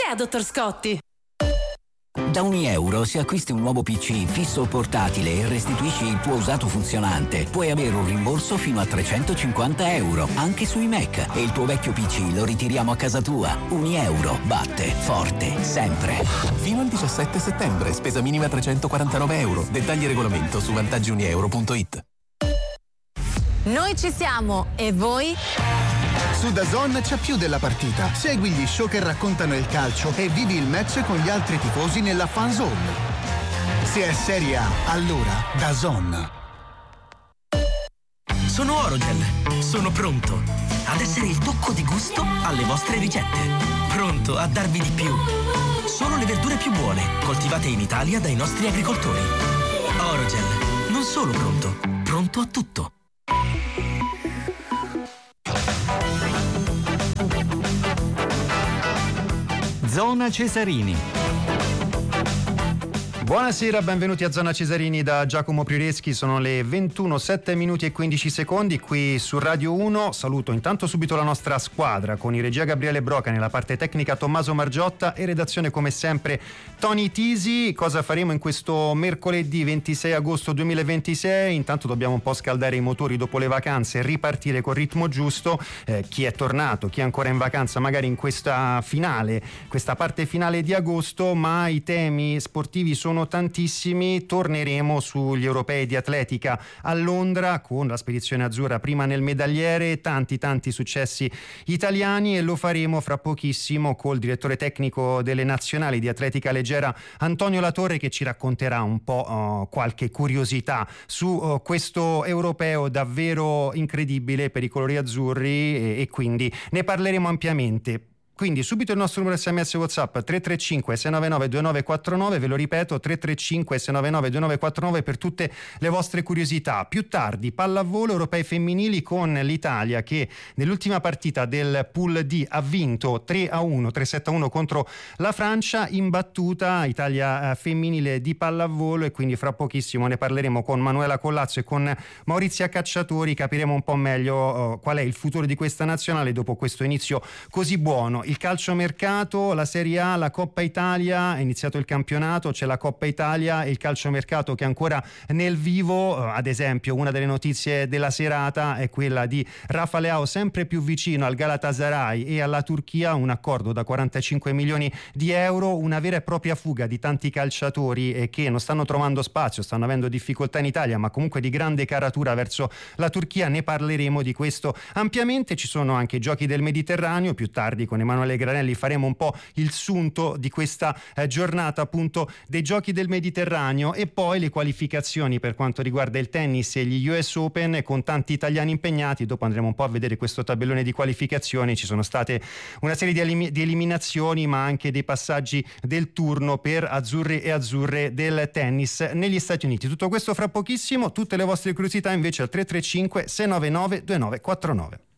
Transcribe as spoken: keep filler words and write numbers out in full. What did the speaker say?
è, dottor Scotti? Da ogni euro, se acquisti un nuovo P C fisso o portatile e restituisci il tuo usato funzionante, puoi avere un rimborso fino a trecentocinquanta euro, anche sui Mac, e il tuo vecchio P C lo ritiriamo a casa tua. Unieuro batte forte sempre. Fino al diciassette settembre, spesa minima trecentoquarantanove euro. Dettagli e regolamento su vantaggi unieuro punto it. Noi ci siamo, e voi? Su DAZN c'è più della partita. Segui gli show che raccontano il calcio e vivi il match con gli altri tifosi nella fan zone. Se è Serie A, allora DAZN. Sono Orogel. Sono pronto ad essere il tocco di gusto alle vostre ricette. Pronto a darvi di più. Solo le verdure più buone, coltivate in Italia dai nostri agricoltori. Orogel. Non solo pronto, pronto a tutto. Zona Cesarini. Buonasera, benvenuti a Zona Cesarini da Giacomo Prireschi. Sono le ventuno, sette minuti e quindici secondi qui su Radio uno. Saluto intanto subito la nostra squadra con in regia Gabriele Broca, nella parte tecnica Tommaso Margiotta e redazione come sempre Tony Tisi. Cosa faremo in questo mercoledì ventisei agosto duemilaventisei? Intanto dobbiamo un po' scaldare i motori dopo le vacanze e ripartire col ritmo giusto. Eh, chi è tornato, chi è ancora in vacanza magari in questa finale, questa parte finale di agosto, ma i temi sportivi sono tantissimi. Torneremo sugli europei di atletica a Londra con la spedizione azzurra prima nel medagliere, tanti tanti successi italiani, e lo faremo fra pochissimo col direttore tecnico delle nazionali di atletica leggera Antonio Latorre, che ci racconterà un po' uh, qualche curiosità su uh, questo europeo davvero incredibile per i colori azzurri, e, e quindi ne parleremo ampiamente. Quindi subito il nostro numero sms WhatsApp tre tre cinque sei nove nove due nove quattro nove, ve lo ripeto tre tre cinque sei nove nove due nove quattro nove per tutte le vostre curiosità. Più tardi pallavolo europei femminili con l'Italia che nell'ultima partita del Pool D ha vinto tre a uno, tre sette a uno contro la Francia, imbattuta Italia femminile di pallavolo, e quindi fra pochissimo ne parleremo con Manuela Collazzo e con Maurizia Cacciatori, capiremo un po' meglio uh, qual è il futuro di questa nazionale dopo questo inizio così buono. Il calciomercato, la Serie A, la Coppa Italia, è iniziato il campionato, c'è la Coppa Italia e il calciomercato che è ancora nel vivo. Ad esempio, una delle notizie della serata è quella di Rafa Leao sempre più vicino al Galatasaray e alla Turchia, un accordo da quarantacinque milioni di euro, una vera e propria fuga di tanti calciatori che non stanno trovando spazio, stanno avendo difficoltà in Italia, ma comunque di grande caratura verso la Turchia. Ne parleremo di questo ampiamente. Ci sono anche i Giochi del Mediterraneo, più tardi con Emanuele Granelli faremo un po' il sunto di questa eh, giornata appunto dei Giochi del Mediterraneo, e poi le qualificazioni per quanto riguarda il tennis e gli U S Open con tanti italiani impegnati. Dopo andremo un po' a vedere questo tabellone di qualificazioni. Ci sono state una serie di, elim- di eliminazioni, ma anche dei passaggi del turno per azzurri e azzurre del tennis negli Stati Uniti. Tutto questo fra pochissimo. Tutte le vostre curiosità invece al tre tre cinque sei nove nove due nove quattro nove.